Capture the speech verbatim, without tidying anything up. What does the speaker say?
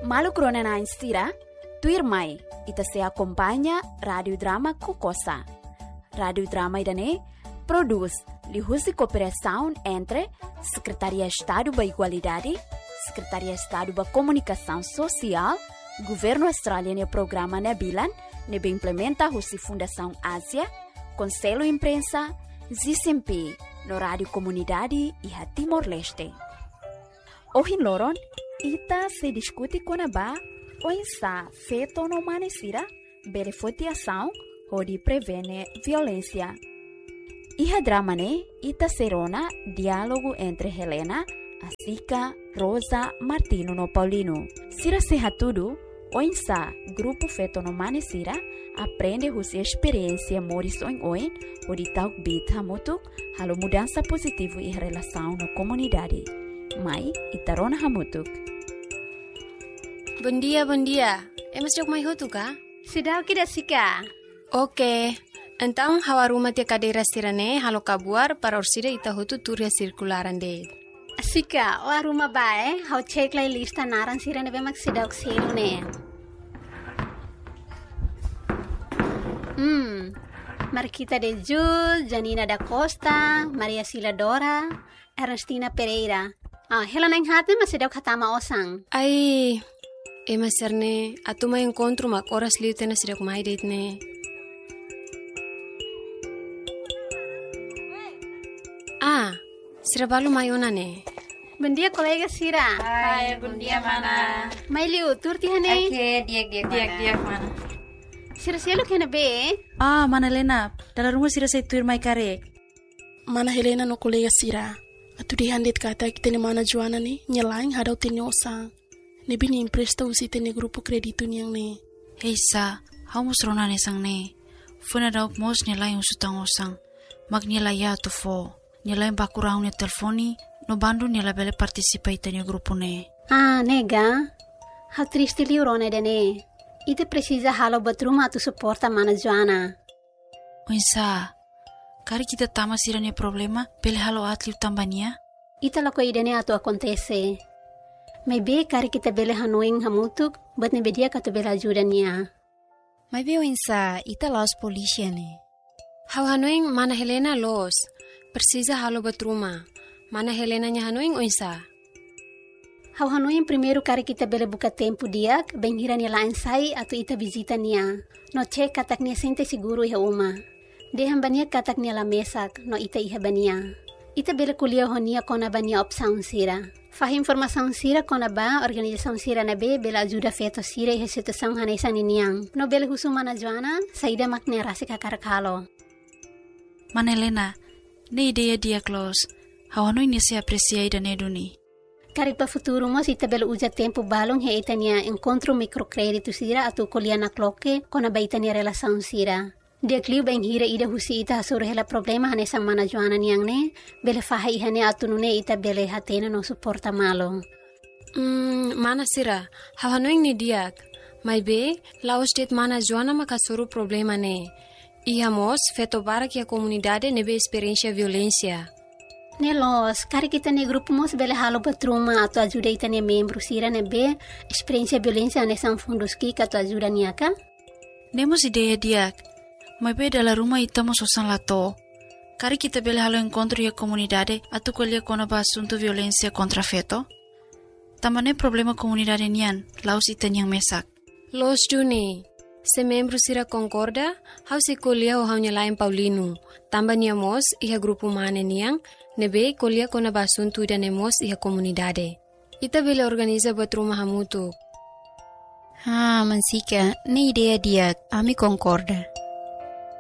Malu Corona instira, tuirmai, ita se acompanha Radio Drama Kukosa. Radio Drama idane produz lihusi cooperação entre Secretaria de Estado da Igualdade, Secretaria de Estado da Comunicação Social, Governo Australiano e Programa Nebilan, nebe implementa a Fundação Ásia, Conselho Imprensa, Z C M P, no Rádio Comunidade e a Timor-Leste. Hoje, Loron, ita se discute com a ba, ou está feito no manesira, beneficiação, ou de prevenir violência. E a drama, né, ita serona diálogo entre Helena, Asica, Rosa, Martino no Paulino. Sira seja tudo, o insa grupo feito no manesira aprende a sua experiência moris oin oin o de tal bit hamutuk halo mudança positiva em relação na comunidade. Mai itarona hamutuk. Bom dia, bom dia. É mas jog mai hotuka? Sidau kida sika. Oke. Então, hawaruma te cadeira sirane halo kabuar para orsida ita hotu turia circularan de. Sika, o aruma bae, hau check lai lista naran sirane be mak sidau kselu ne. Hmm. Marquita de Jul, Janina da Costa, Maria Sila Dora, Ernestina Pereira. Ah, Helena Inhate mas sidau katama osang. Ai, e maserne, atuma encontro mak oras liu tena sidau kumai date ne. Ah, Sira balu mayona ne. Bom dia, colega Sira. Hai, bom dia, mana. Mai liu, turti hane. Oke, diak-diak, diak-diak, mana. Sira sielo kena be. Ah, mana Helena. Dalam rumah Sira saya tuir mai karek. Mana Helena no colega Sira. Atu di handit kata kita ni mana Joana ni nyelaing hadau tini osang. Ni bini impresta usi tini grupo kreditu ni yang ni. Hei sa, hau mus rona ne sang ne. Funa dauk mos nyelaing usutang osang. Mag nyelaya tu fo. Nyelaing bakurang ni telefoni. No bandu nyela bele participa itani grupo ne. Ah, nega. Hau triste liu rona de ne. Ite precisa halo batruma tu suporta mana Joana. Oinsa, kari kita tama Sira ne problema, bele halo atliu tambania? Ita lako idene atu acontece. Maybe kari kita bele hanuing hamutuk, but ne bedia katu bele ajuda niya. May be oinsa, ita laos polícia ne. Hau hanuing mana Helena los. Precisa halo batruma. Mana Helena nya hanuing oinsa. Hau hanuing primeiro kari kita bele buka tempo diak, benghira niya lain sai atu ita visita niya. No cek katak niya sente siguro iha uma. Dehan baniya katak niya la mesak, no ita iha baniya. Ita bele kuliah honia kona baniya opsaun Sira. Fah informação Sira kona ba, organização Sira na be, bela ajuda feto Sira iha situação hanesan niyang. No bele husu mana Joana, saida makne rasi kakarakalo. Mana Helena, ne ideia dia close. Hau hanui ni se aprecia ida ne duni. Kari pa futuro mo si tabela uja tempo balong he itania encontro microcredito Sira atu koliana kloke kona ba itania relação Sira. Dia kliu bang hira ida husi ita hasuro hela problema hane sang mana Joana niyang ne, bele faha ihane atu nune ita bele hatena no suporta malo. Hmm, mana Sira, hau hanuing ni diak. Mai be, lao state mana Joana makasuru problema ne. Ihamos feto barak ya comunidade nebe experiência violência. Nelos, kari kita ne grupo mos bele halo batruma atu ajuda ita ne membro Sira nebe experiência violência ane sang fundos ki atu ajuda niaka? Nemos ideia diak. Mai be dalam rumah ita mos osan lato. Kari kita bele halo encontro ya comunidade atu kolia kona ba asunto violência contra feto. Tamane problema comunidade nian, laos ita nyang mesak. Los duni. Se membro Sira concorda, hau se kolia o hau nyalain Paulino. Tamba niamos iha grupo mane niang, nebe kolia kona basuntu ida nemos iha comunidade. Ita bele organiza batruma hamutu. Ah, mansika, ne ideia dia, ami concorda.